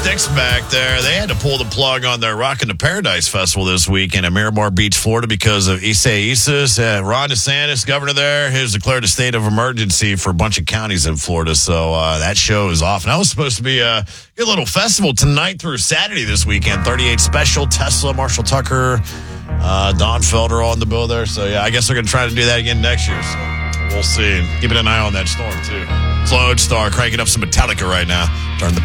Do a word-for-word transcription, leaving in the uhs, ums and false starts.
Sticks back there. They had to pull the plug on their Rockin' to Paradise Festival this weekend at Miramar Beach, Florida, because of Issa Isis. Uh, Ron DeSantis, governor there, has declared a state of emergency for a bunch of counties in Florida. So uh, that show is off. And that was supposed to be a good little festival tonight through Saturday this weekend. thirty-eight Special, Tesla, Marshall Tucker, uh, Don Felder on the bill there. So, yeah, I guess they're going to try to do that again next year. So we'll see. Keeping an eye on that storm, too. Lodestar cranking up some Metallica right now. Turn the